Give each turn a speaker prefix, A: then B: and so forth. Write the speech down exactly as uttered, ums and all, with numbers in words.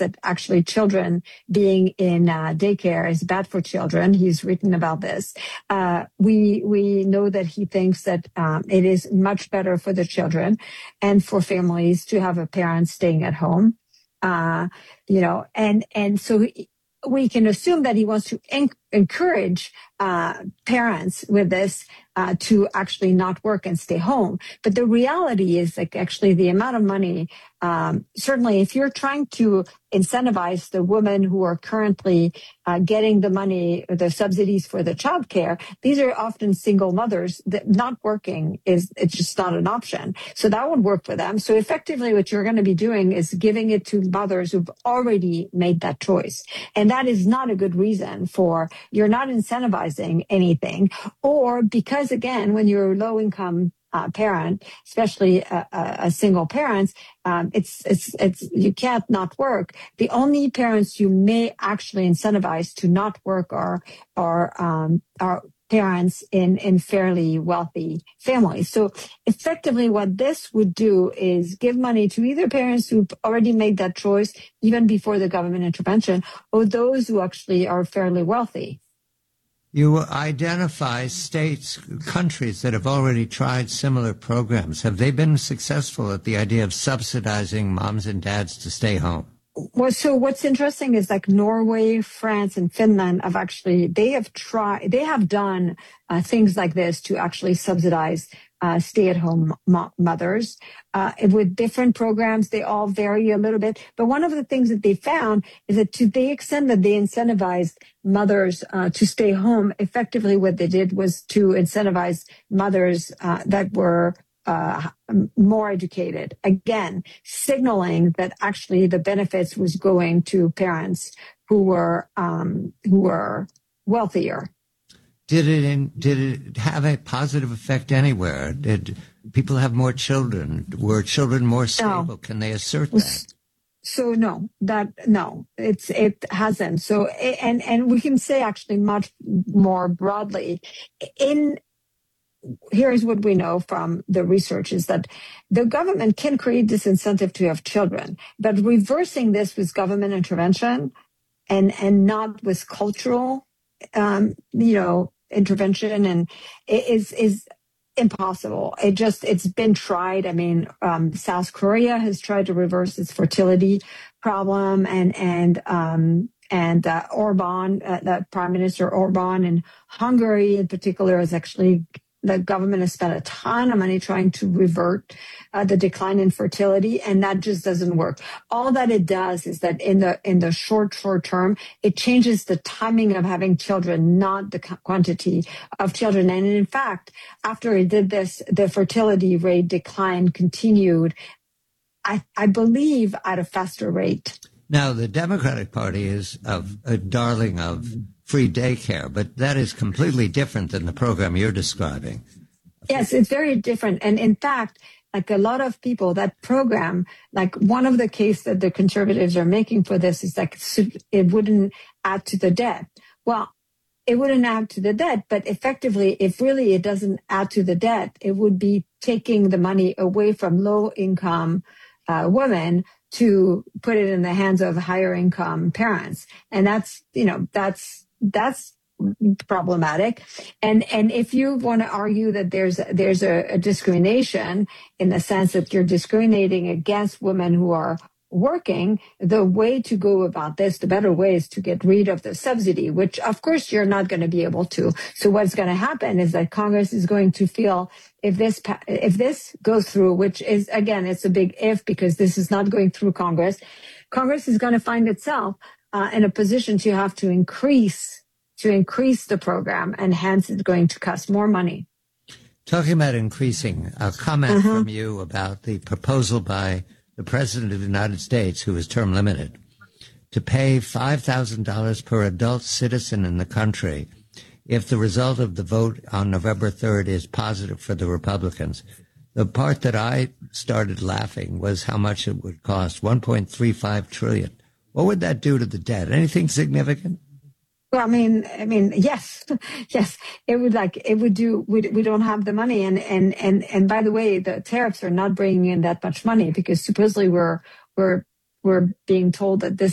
A: that actually children being in uh, daycare is bad for children. He's written about this. Uh, we we know that he thinks that um, it is much better for the children and for families to have a parent staying at home. Uh, you know, and and so he, we can assume that he wants to en- encourage uh, parents with this uh, to actually not work and stay home. But the reality is, like, actually the amount of money, um, certainly if you're trying to incentivize the women who are currently uh, getting the money, the subsidies for the childcare, these are often single mothers that not working is, it's just not an option. So that would work for them. So effectively what you're going to be doing is giving it to mothers who've already made that choice. And that is not a good reason for, you're not incentivizing anything. Or because, again, when you're low income uh, parent, especially a, a, a single parent, um, it's, it's, it's, you can't not work. The only parents you may actually incentivize to not work are, are, um, are parents in, in fairly wealthy families. So effectively what this would do is give money to either parents who've already made that choice even before the government intervention, or those who actually are fairly wealthy.
B: You identify states, countries that have already tried similar programs. Have they been successful at the idea of subsidizing moms and dads to stay home?
A: Well, so what's interesting is like Norway, France, and Finland have actually, they have tried, they have done uh, things like this to actually subsidize uh, stay-at-home mo- mothers. Uh, with different programs, they all vary a little bit. But one of the things that they found is that to the extent that they incentivized mothers uh, to stay home, effectively what they did was to incentivize mothers uh, that were uh, more educated. Again, signaling that actually the benefits was going to parents who were um, who were wealthier.
B: Did it in, did it have a positive effect anywhere? Did people have more children? Were children more stable? No. Can they assert that?
A: So no, that no, it's it hasn't. So and and we can say actually much more broadly. In here's what we know from the research is that the government can create this incentive to have children, but reversing this with government intervention and and not with cultural, um, you know, intervention and is is impossible. It just it's been tried. I mean, um, South Korea has tried to reverse its fertility problem, and and um, and uh, Orban, uh, the Prime Minister Orban in Hungary in particular, has actually. The government has spent a ton of money trying to revert uh, the decline in fertility, and that just doesn't work. All that it does is that in the in the short, short term, it changes the timing of having children, not the quantity of children. And in fact, after it did this, the fertility rate decline continued, I, I believe, at a faster rate.
B: Now, the Democratic Party is of, a darling of free daycare, but that is completely different than the program you're describing.
A: Yes, it's very different. And in fact, like a lot of people, that program, like one of the case that the conservatives are making for this is like it wouldn't add to the debt. Well, it wouldn't add to the debt, but effectively, if really it doesn't add to the debt, it would be taking the money away from low income uh, women to put it in the hands of higher income parents. And that's, you know, that's, that's problematic. And, and if you want to argue that there's, there's a, a discrimination in the sense that you're discriminating against women who are working, the way to go about this, the better way is to get rid of the subsidy, which of course you're not going to be able to. So what's going to happen is that Congress is going to feel if this, if this goes through, which is, again, it's a big if because this is not going through Congress, Congress is going to find itself uh, in a position to have to increase, to increase the program, and hence it's going to cost more money.
B: Talking about increasing, a comment uh-huh. from you about the proposal by the President of the United States, who is term limited, to pay five thousand dollars per adult citizen in the country if the result of the vote on November third is positive for the Republicans. The part that I started laughing was how much it would cost, one point three five trillion dollars. What would that do to the debt? Anything significant?
A: Well, I mean, I mean, yes, yes, it would like, it would do, we, we don't have the money. And, and, and, and by the way, the tariffs are not bringing in that much money because supposedly we're, we're, we're being told that this